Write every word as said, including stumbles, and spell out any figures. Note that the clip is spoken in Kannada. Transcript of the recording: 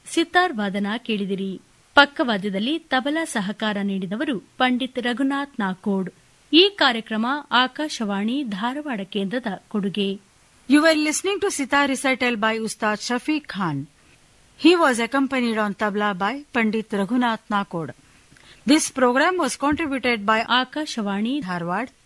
ಸಿತಾರ್ ವಾದನ ಕೇಳಿದಿರಿ. ಪಕ್ಕವಾದ್ಯದಲ್ಲಿ ತಬಲಾ ಸಹಕಾರ ನೀಡಿದವರು ಪಂಡಿತ್ ರಘುನಾಥ್ ನಾಕೋಡ್. ಈ ಕಾರ್ಯಕ್ರಮ ಆಕಾಶವಾಣಿ ಧಾರವಾಡ ಕೇಂದ್ರದ ಕೊಡುಗೆ. You were listening to sitar recital by Ustad Shafiq Khan. He was accompanied on tabla by Pandit Raghunath Nakod. This program was contributed by Akashawani Dharwad